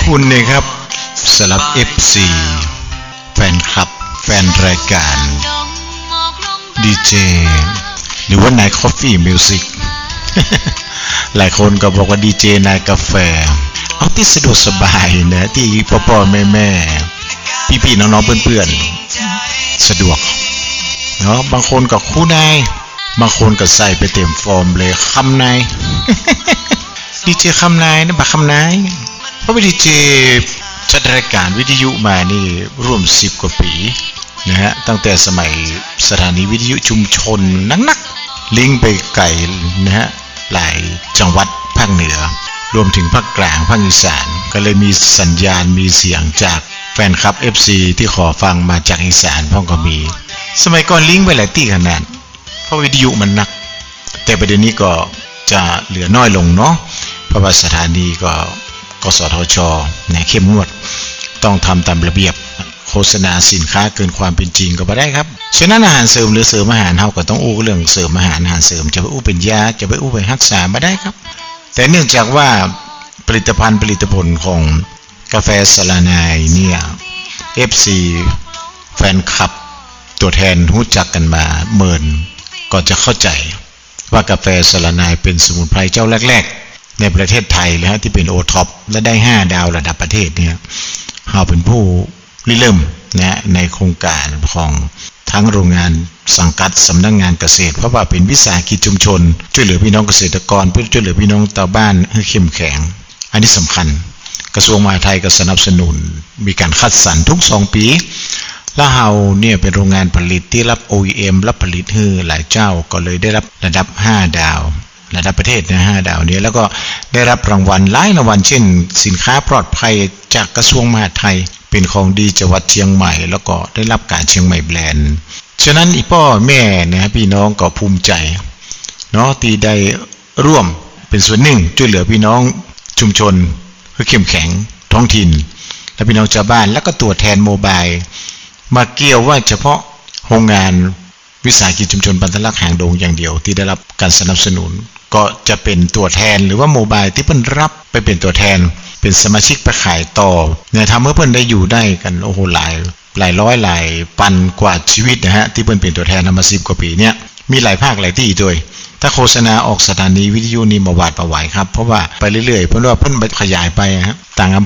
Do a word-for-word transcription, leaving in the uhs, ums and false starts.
คุณเนี่ยครับสำหรับ เอฟ ซี แฟนคลับแฟนรายการดีเจหรือว่านายคอฟฟี่มิวสิกหลายคนก็บอกว่าดีเจนายกาแฟเอาที่สะดวกสบายนะที่พ่อๆแม่ๆพี่ๆน้องๆเพื่อนๆสะดวกเนาะบางคนก็คู่นายบางคนก็ใส่ไปเต็มฟอร์มเลยคำนายดีเจคำนายนะบักคำนายเพราะว่าดีเจจัดรายการวิทยุมานี่ร่วมสิบกว่าปีนะฮะตั้งแต่สมัยสถานีวิทยุชุมชนนักๆลิงก์ไปไกลนะฮะหลายจังหวัดภาคเหนือรวมถึงภาคกลางภาคอีสานก็เลยมีสัญญาณมีเสียงจากแฟนคลับ เอฟ ซี ที่ขอฟังมาจากอีสานพ่อก็มีสมัยก่อนลิงก์ไปหลายที่ขนาดเพราะวิทยุมันหนักแต่ประเด็นนี้ก็จะเหลือน้อยลงเนาะเพราะว่าสถานีก็กสทช.เนี่ยเข้มงวดต้องทำตามระเบียบโฆษณาสินค้าเกินความเป็นจริงก็บ่ได้ครับฉะนั้นอาหารเสริมหรือเสริมอาหารเฮาก็ต้องอู้เรื่องเสริมอาหารอาหารเสริมจะไปอู้เป็นยาจะไปอู้ไปรักษาบ่ได้ครับแต่เนื่องจากว่าผลิตภัณฑ์ผลิตผลของกาแฟสลานายเนี่ย เอฟ ซี แฟนคลับตัวแทนรู้จักกันมาเมินก็จะเข้าใจว่ากาแฟสลานายเป็นสมุนไพรเจ้าแรกๆในประเทศไทยเลยฮะที่เป็นโอท็อปและได้ห้าดาวระดับประเทศเนี่ยเฮาเป็นผู้ริเริ่มนะในโครงการของทั้งโรงงานสังกัดสำนักงานเกษตรเพราะว่าเป็นวิสาหกิจชุมชนช่วยเหลือพี่น้องเกษตรกรเพื่อช่วยเหลือพี่น้องชาวบ้านให้เข้มแข็งอันนี้สำคัญกระทรวงมหาดไทยก็สนับสนุนมีการคัดสรรทุกสองปีและเฮาเนี่ยเป็นโรงงานผลิตที่รับ โอ อี เอ็ม รับผลิตให้หลายเจ้าก็เลยได้รับระดับห้าดาวระดับประเทศนะห้าดาวนี้แล้วก็ได้รับรางวัลหลายรางวัลเช่นสินค้าปลอดภัยจากกระทรวงมหาดไทยเป็นของดีจังหวัดเชียงใหม่แล้วก็ได้รับการเชียงใหม่แบรนด์ฉะนั้นอีพ่อแม่นะพี่น้องก็ภูมิใจเนาะที่ได้ร่วมเป็นส่วนหนึ่งช่วยเหลือพี่น้องชุมชนให้เข้มแข็งท้องถิ่นและพี่น้องชาวบ้านแล้วก็ตัวแทนโมบายมาเกี่ยวว่าเฉพาะโรงงานวิสาหกิจชุมชนบรรทัดลักษ์หางดงอย่างเดียวที่ได้รับการสนับสนุนก็จะเป็นตัวแทนหรือว่าโมบายที่เพิ่นรับไปเป็นตัวแทนเป็นสมาชิกไปขายต่อเนี่ยทำให้เพิ่นได้อยู่ได้กันโอ้โหหลายหลายร้อยหลายพันกว่าชีวิตนะฮะที่เพิ่นเป็นตัวแทนมาสิบกว่าปีเนี่ยมีหลายภาคหลายที่ด้วยถ้าโฆษณาออกสถานีวิทยุนี่มาหวาดประหวายครับเพราะว่าไปเรื่อยๆเพิ่นว่าเพิ่นขยายไปฮะต่าง